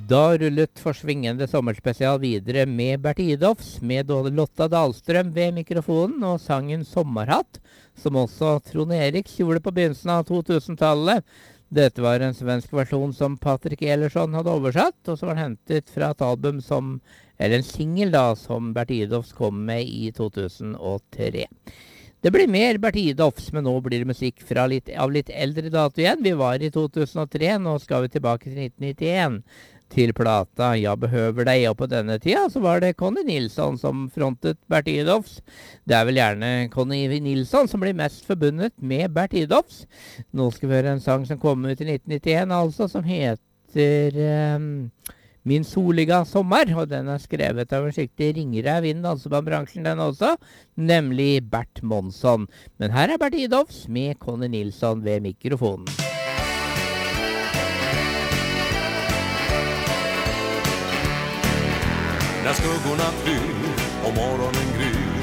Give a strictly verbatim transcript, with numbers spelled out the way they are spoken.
Da rullet forsvingende sommerspesial videre med Bert Idolfs, med Lotta Dahlstrøm ved mikrofonen, og sangen Sommerhatt, som også Trond Eriks gjorde på begynnelsen av totusentallet. Dette var en svensk versjon som Patrik Ellersson hadde oversatt, og så var den hentet fra et album som, eller en single da, som Bert Idolfs kom med i to tusen og tre. Det blir mer Bert Idolfs, men nå blir det musikk fra litt, av litt eldre dato igjen. Vi var i to tusen og tre, nå skal vi tilbake til nitten nittien, til plata Jeg behøver deg, og på denne tida så var det Conny Nilsson som frontet Bert Idolfs. Det er vel gjerne Conny Nilsson som blir mest forbundet med Bert Idolfs. Nå skal vi høre en sang som kom ut i nitten nittien, altså, som heter um, Min soliga sommer, og den er skrevet av en skikkelig ringrev innen dansebandbransjen den også, nemlig Bert Månsson. Men her er Bert Idolfs med Conny Nilsson ved mikrofonen. När skuggorna flyr och morgonen gryr